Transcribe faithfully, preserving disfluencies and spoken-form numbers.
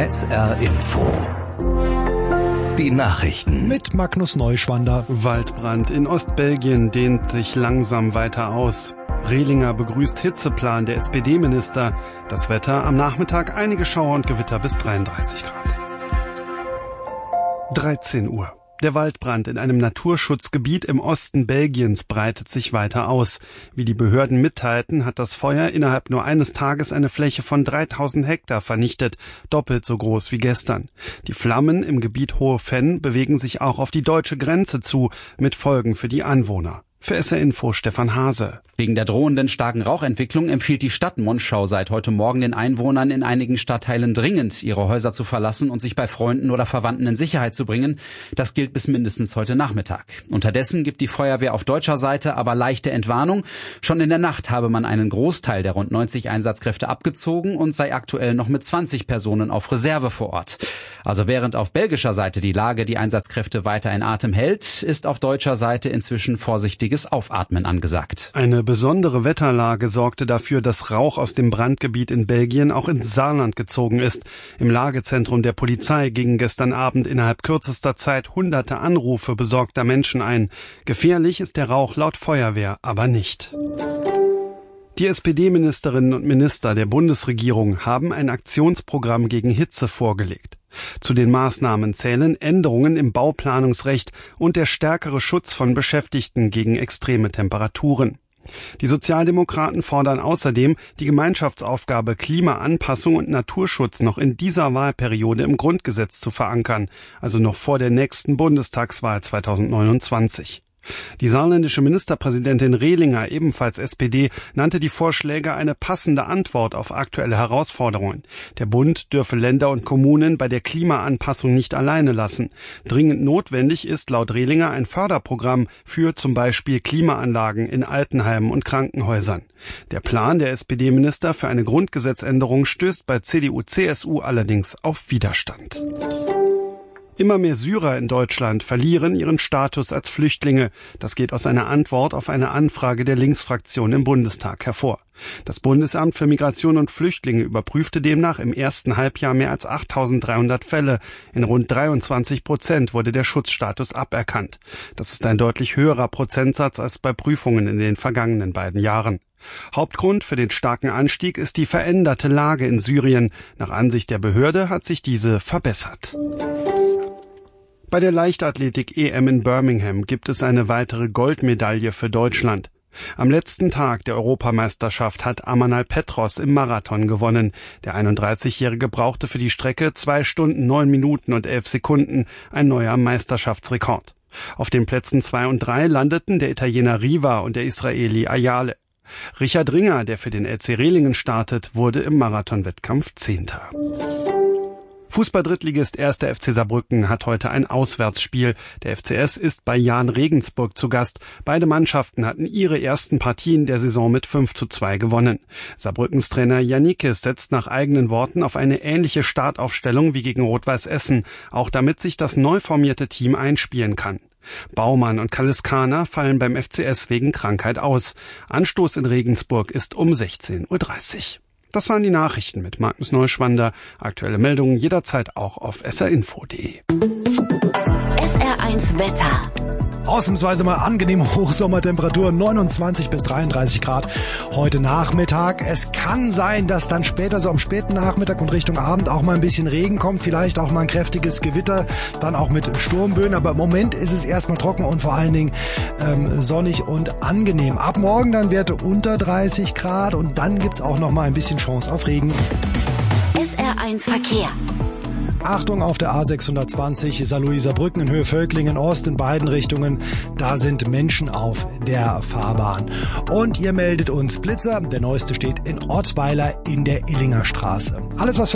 S R Info. Die Nachrichten mit Magnus Neuschwander. Waldbrand in Ostbelgien dehnt sich langsam weiter aus. Rehlinger begrüßt Hitzeplan der S P D-Minister. Das Wetter am Nachmittag einige Schauer und Gewitter bis dreiunddreißig Grad. dreizehn Uhr. Der Waldbrand in einem Naturschutzgebiet im Osten Belgiens breitet sich weiter aus. Wie die Behörden mitteilten, hat das Feuer innerhalb nur eines Tages eine Fläche von dreitausend Hektar vernichtet, doppelt so groß wie gestern. Die Flammen im Gebiet Hohe Venn bewegen sich auch auf die deutsche Grenze zu, mit Folgen für die Anwohner. Für S R Info Stefan Hase. Wegen der drohenden starken Rauchentwicklung empfiehlt die Stadt Monschau seit heute Morgen den Einwohnern in einigen Stadtteilen dringend, ihre Häuser zu verlassen und sich bei Freunden oder Verwandten in Sicherheit zu bringen. Das gilt bis mindestens heute Nachmittag. Unterdessen gibt die Feuerwehr auf deutscher Seite aber leichte Entwarnung. Schon in der Nacht habe man einen Großteil der rund neunzig Einsatzkräfte abgezogen und sei aktuell noch mit zwanzig Personen auf Reserve vor Ort. Also während auf belgischer Seite die Lage die Einsatzkräfte weiter in Atem hält, ist auf deutscher Seite inzwischen vorsichtiges Aufatmen angesagt. Eine besondere Wetterlage sorgte dafür, dass Rauch aus dem Brandgebiet in Belgien auch ins Saarland gezogen ist. Im Lagezentrum der Polizei gingen gestern Abend innerhalb kürzester Zeit hunderte Anrufe besorgter Menschen ein. Gefährlich ist der Rauch laut Feuerwehr aber nicht. Die S P D-Ministerinnen und Minister der Bundesregierung haben ein Aktionsprogramm gegen Hitze vorgelegt. Zu den Maßnahmen zählen Änderungen im Bauplanungsrecht und der stärkere Schutz von Beschäftigten gegen extreme Temperaturen. Die Sozialdemokraten fordern außerdem, die Gemeinschaftsaufgabe Klimaanpassung und Naturschutz noch in dieser Wahlperiode im Grundgesetz zu verankern, also noch vor der nächsten Bundestagswahl zweitausendneunundzwanzig. Die saarländische Ministerpräsidentin Rehlinger, ebenfalls S P D, nannte die Vorschläge eine passende Antwort auf aktuelle Herausforderungen. Der Bund dürfe Länder und Kommunen bei der Klimaanpassung nicht alleine lassen. Dringend notwendig ist laut Rehlinger ein Förderprogramm für zum Beispiel Klimaanlagen in Altenheimen und Krankenhäusern. Der Plan der S P D-Minister für eine Grundgesetzänderung stößt bei C D U C S U allerdings auf Widerstand. Immer mehr Syrer in Deutschland verlieren ihren Status als Flüchtlinge. Das geht aus einer Antwort auf eine Anfrage der Linksfraktion im Bundestag hervor. Das Bundesamt für Migration und Flüchtlinge überprüfte demnach im ersten Halbjahr mehr als achttausenddreihundert Fälle. In rund dreiundzwanzig Prozent wurde der Schutzstatus aberkannt. Das ist ein deutlich höherer Prozentsatz als bei Prüfungen in den vergangenen beiden Jahren. Hauptgrund für den starken Anstieg ist die veränderte Lage in Syrien. Nach Ansicht der Behörde hat sich diese verbessert. Bei der Leichtathletik-E M in Birmingham gibt es eine weitere Goldmedaille für Deutschland. Am letzten Tag der Europameisterschaft hat Amanal Petros im Marathon gewonnen. Der einunddreißigjährige brauchte für die Strecke zwei Stunden, neun Minuten und elf Sekunden, ein neuer Meisterschaftsrekord. Auf den Plätzen zwei und drei landeten der Italiener Riva und der Israeli Ayale. Richard Ringer, der für den L C Rehlingen startet, wurde im Marathonwettkampf Zehnter. Fußball-Drittligist erster F C Saarbrücken hat heute ein Auswärtsspiel. Der F C S ist bei Jahn Regensburg zu Gast. Beide Mannschaften hatten ihre ersten Partien der Saison mit fünf zu zwei gewonnen. Saarbrückens Trainer Janikis setzt nach eigenen Worten auf eine ähnliche Startaufstellung wie gegen Rot-Weiß Essen, auch damit sich das neu formierte Team einspielen kann. Baumann und Kaliskana fallen beim F C S wegen Krankheit aus. Anstoß in Regensburg ist um sechzehn Uhr dreißig. Das waren die Nachrichten mit Magnus Neuschwander. Aktuelle Meldungen jederzeit auch auf s r info punkt d e. S R eins Wetter. Ausnahmsweise mal angenehme Hochsommertemperaturen, neunundzwanzig bis dreiunddreißig Grad heute Nachmittag. Es kann sein, dass dann später so am späten Nachmittag und Richtung Abend auch mal ein bisschen Regen kommt, vielleicht auch mal ein kräftiges Gewitter, dann auch mit Sturmböen. Aber im Moment ist es erstmal trocken und vor allen Dingen ähm, sonnig und angenehm. Ab morgen dann Werte unter dreißig Grad und dann gibt's auch noch mal ein bisschen Chance auf Regen. S R eins Verkehr. Achtung auf der A sechshundertzwanzig Saarlouis-Saarbrücken in Höhe Völklingen Ost in beiden Richtungen. Da sind Menschen auf der Fahrbahn. Und ihr meldet uns Blitzer. Der neueste steht in Ortsweiler in der Illinger Straße. Alles was